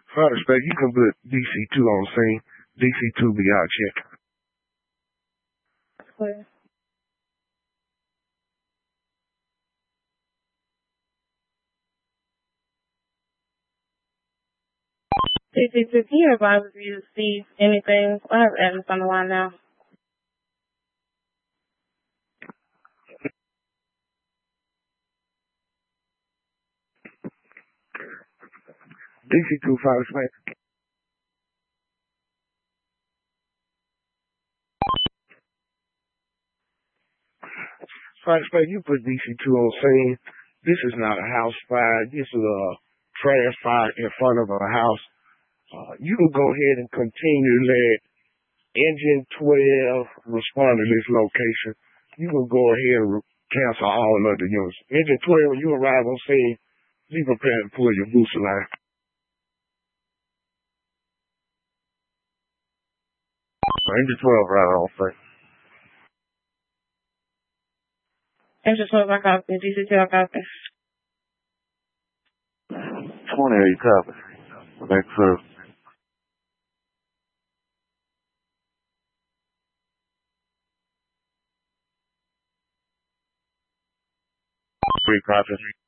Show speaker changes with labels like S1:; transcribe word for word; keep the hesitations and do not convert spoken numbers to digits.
S1: Fire respect, you can put D C two on scene. D C two be out check.
S2: Clear. D C two, can you advise if you see anything? I have Evans on the line now.
S1: D C two, fire respect. Fire respect, you put D C two on scene. This is not a house fire. This is a trash fire in front of a house. Uh, you can go ahead and continue to let Engine twelve respond to this location. You can go ahead and re- cancel all of the units. Engine twelve, when you arrive on scene, be prepared to pull your booster line. Engine twelve, right on scene.
S2: Engine twelve, I copy. D C two, I copy.
S1: twenty-eight, copy. Next service. Three, copy.